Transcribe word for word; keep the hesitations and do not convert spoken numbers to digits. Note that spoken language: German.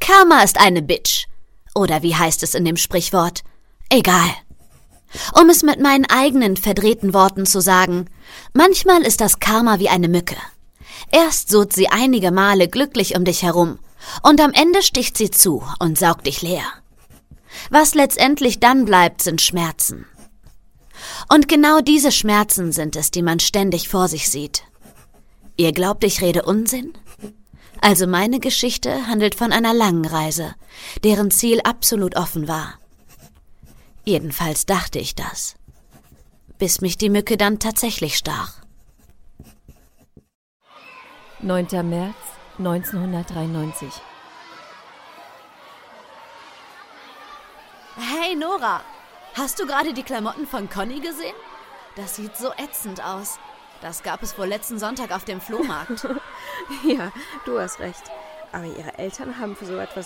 Karma ist eine Bitch. Oder wie heißt es in dem Sprichwort? Egal. Um es mit meinen eigenen verdrehten Worten zu sagen, manchmal ist das Karma wie eine Mücke. Erst surrt sie einige Male glücklich um dich herum und am Ende sticht sie zu und saugt dich leer. Was letztendlich dann bleibt, sind Schmerzen. Und genau diese Schmerzen sind es, die man ständig vor sich sieht. Ihr glaubt, ich rede Unsinn? Also meine Geschichte handelt von einer langen Reise, deren Ziel absolut offen war. Jedenfalls dachte ich das, bis mich die Mücke dann tatsächlich stach. neunter März neunzehnhundertdreiundneunzig. Hey Nora, hast du gerade die Klamotten von Conny gesehen? Das sieht so ätzend aus. Das gab es wohl letzten Sonntag auf dem Flohmarkt. Ja, du hast recht. Aber ihre Eltern haben für so etwas